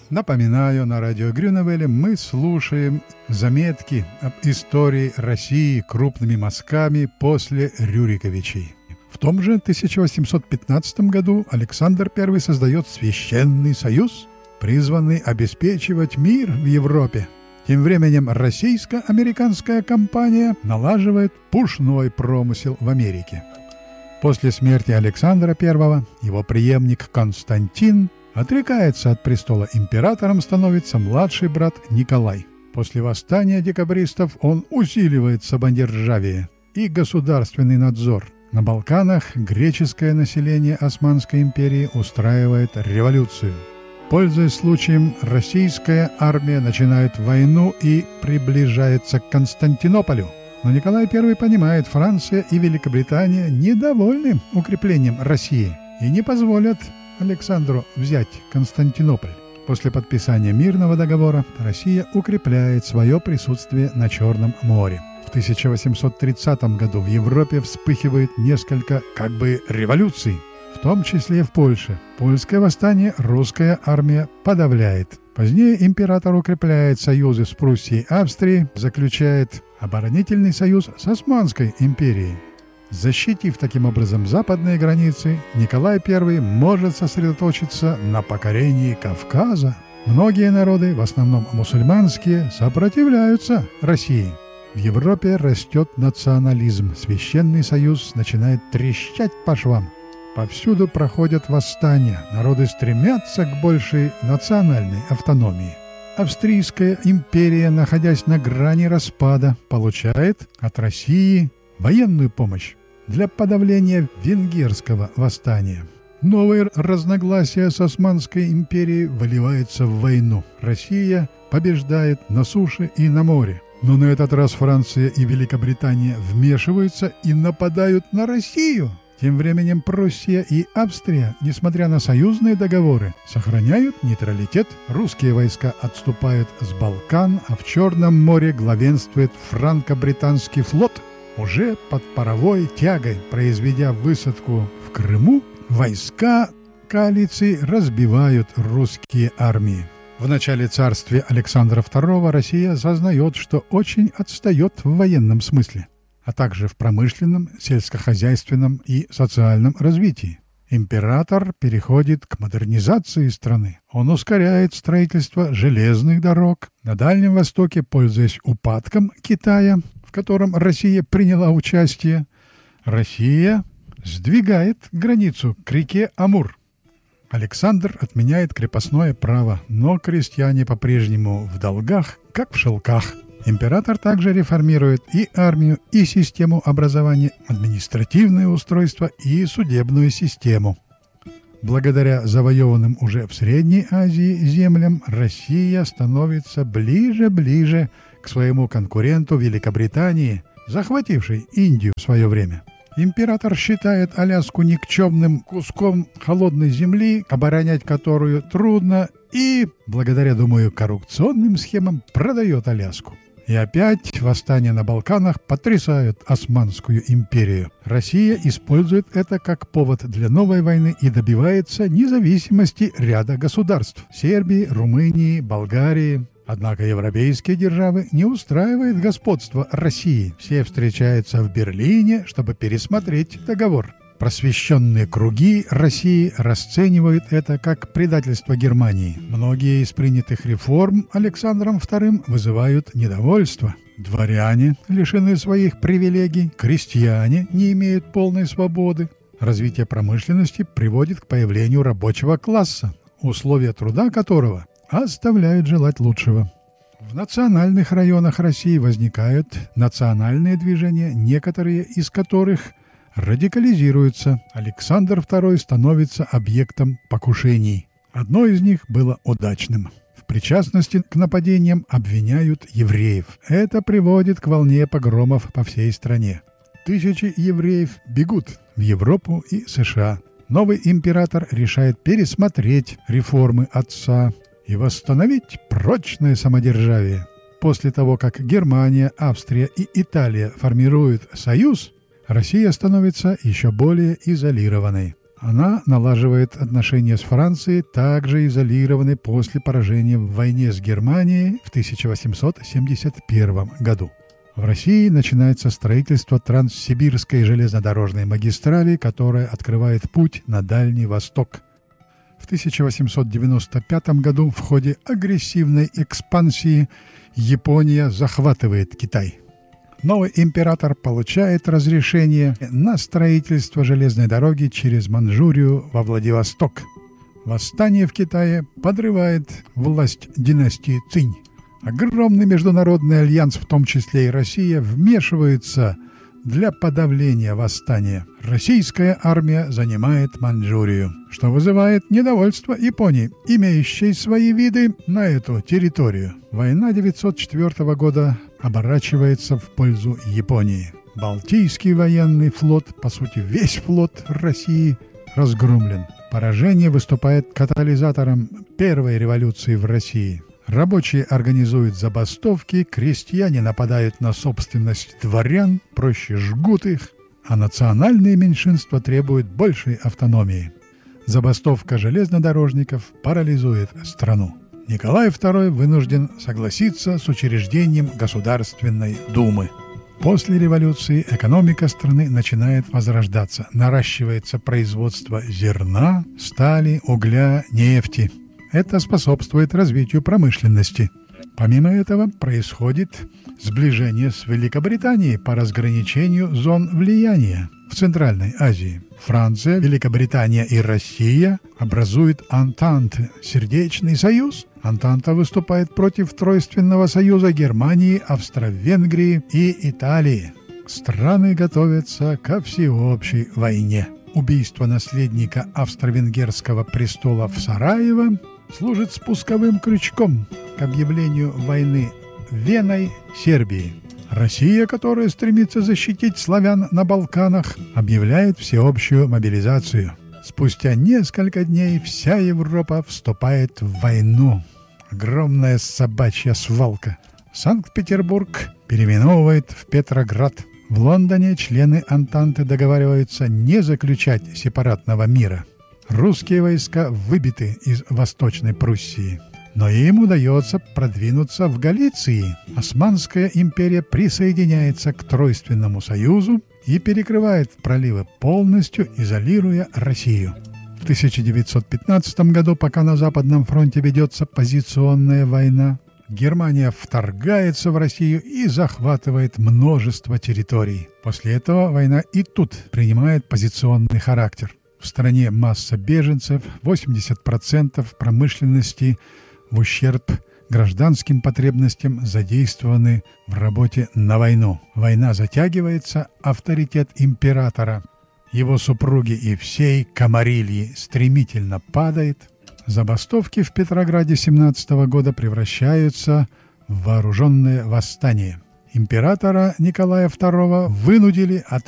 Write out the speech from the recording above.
Напоминаю, на радио Грюневеле мы слушаем заметки об истории России крупными мазками после Рюриковичей. В том же 1815 году Александр I создает Священный Союз, призванный обеспечивать мир в Европе. Тем временем российско-американская компания налаживает пушной промысел в Америке. После смерти Александра I его преемник Константин отрекается от престола, императором становится младший брат Николай. После восстания декабристов он усиливает самодержавие и государственный надзор. На Балканах греческое население Османской империи устраивает революцию. Пользуясь случаем, российская армия начинает войну и приближается к Константинополю. Но Николай I понимает, Франция и Великобритания недовольны укреплением России и не позволят Александру взять Константинополь. После подписания мирного договора Россия укрепляет свое присутствие на Черном море. В 1830 году в Европе вспыхивает несколько революций, в том числе в Польше. Польское восстание русская армия подавляет. Позднее император укрепляет союзы с Пруссией и Австрией, заключает оборонительный союз с Османской империей. Защитив таким образом западные границы, Николай I может сосредоточиться на покорении Кавказа. Многие народы, в основном мусульманские, сопротивляются России. В Европе растет национализм. Священный Союз начинает трещать по швам. Повсюду проходят восстания. Народы стремятся к большей национальной автономии. Австрийская империя, находясь на грани распада, получает от России военную помощь для подавления венгерского восстания. Новые разногласия с Османской империей выливаются в войну. Россия побеждает на суше и на море. Но на этот раз Франция и Великобритания вмешиваются и нападают на Россию. Тем временем Пруссия и Австрия, несмотря на союзные договоры, сохраняют нейтралитет. Русские войска отступают с Балкан, а в Черном море главенствует франко-британский флот. Уже под паровой тягой, произведя высадку в Крыму, войска коалиции разбивают русские армии. В начале царствия Александра II Россия сознает, что очень отстает в военном смысле, а также в промышленном, сельскохозяйственном и социальном развитии. Император переходит к модернизации страны. Он ускоряет строительство железных дорог. На Дальнем Востоке, пользуясь упадком Китая, в котором Россия приняла участие, Россия сдвигает границу к реке Амур. Александр отменяет крепостное право, но крестьяне по-прежнему в долгах, как в шелках. Император также реформирует и армию, и систему образования, административное устройство и судебную систему. Благодаря завоеванным уже в Средней Азии землям Россия становится ближе к своему конкуренту Великобритании, захватившей Индию в свое время. Император считает Аляску никчемным куском холодной земли, оборонять которую трудно, и, благодаря, думаю, коррупционным схемам, продает Аляску. И опять восстания на Балканах потрясают Османскую империю. Россия использует это как повод для новой войны и добивается независимости ряда государств – Сербии, Румынии, Болгарии. Однако европейские державы не устраивает господство России. Все встречаются в Берлине, чтобы пересмотреть договор. Просвещенные круги России расценивают это как предательство Германии. Многие из принятых реформ Александром II вызывают недовольство. Дворяне лишены своих привилегий, крестьяне не имеют полной свободы. Развитие промышленности приводит к появлению рабочего класса, условия труда которого оставляют желать лучшего. В национальных районах России возникают национальные движения, некоторые из которых радикализируются. Александр II становится объектом покушений. Одно из них было удачным. В причастности к нападениям обвиняют евреев. Это приводит к волне погромов по всей стране. Тысячи евреев бегут в Европу и США. Новый император решает пересмотреть реформы отца и восстановить прочное самодержавие. После того, как Германия, Австрия и Италия формируют союз, Россия становится еще более изолированной. Она налаживает отношения с Францией, также изолированной после поражения в войне с Германией в 1871 году. В России начинается строительство Транссибирской железнодорожной магистрали, которая открывает путь на Дальний Восток. В 1895 году в ходе агрессивной экспансии Япония захватывает Китай. Новый император получает разрешение на строительство железной дороги через Манчжурию во Владивосток. Восстание в Китае подрывает власть династии Цинь. Огромный международный альянс, в том числе и Россия, вмешивается для подавления восстания. Российская армия занимает Манчжурию, что вызывает недовольство Японии, имеющей свои виды на эту территорию. Война 904 года оборачивается в пользу Японии. Балтийский военный флот, по сути весь флот России, разгромлен. Поражение выступает катализатором первой революции в России. Рабочие организуют забастовки, крестьяне нападают на собственность дворян, проще жгут их, а национальные меньшинства требуют большей автономии. Забастовка железнодорожников парализует страну. Николай II вынужден согласиться с учреждением Государственной Думы. После революции экономика страны начинает возрождаться. Наращивается производство зерна, стали, угля, нефти. Это способствует развитию промышленности. Помимо этого происходит сближение с Великобританией по разграничению зон влияния в Центральной Азии. Франция, Великобритания и Россия образуют Антанте – сердечный союз. Антанта выступает против Тройственного союза Германии, Австро-Венгрии и Италии. Страны готовятся ко всеобщей войне. Убийство наследника австро-венгерского престола в Сараево служит спусковым крючком к объявлению войны Веной Сербии. Россия, которая стремится защитить славян на Балканах, объявляет всеобщую мобилизацию. Спустя несколько дней вся Европа вступает в войну. Огромная собачья свалка. Санкт-Петербург переименовывает в Петроград. В Лондоне члены Антанты договариваются не заключать сепаратного мира. Русские войска выбиты из Восточной Пруссии. Но им удается продвинуться в Галиции. Османская империя присоединяется к Тройственному союзу и перекрывает проливы полностью, изолируя Россию. В 1915 году, пока на Западном фронте ведется позиционная война, Германия вторгается в Россию и захватывает множество территорий. После этого война и тут принимает позиционный характер. В стране масса беженцев, 80% промышленности в ущерб гражданским потребностям задействованы в работе на войну. Война затягивается, авторитет императора, его супруги и всей Камарильи стремительно падает. Забастовки в Петрограде 17 года превращаются в вооруженное восстание. Императора Николая II вынудили